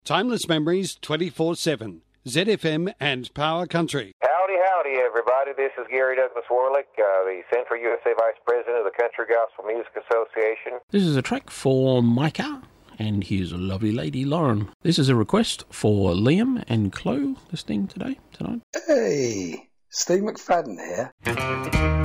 Timeless memories 24/7. ZFM and Power Country. Howdy, everybody. This is Gary Douglas Warlick, the Central USA Vice President of the Country Gospel Music Association. This is a track for Micah, and here's a lovely lady, Lauren. This is a request for Liam and Chloe listening tonight. Hey, Steve McFadden here.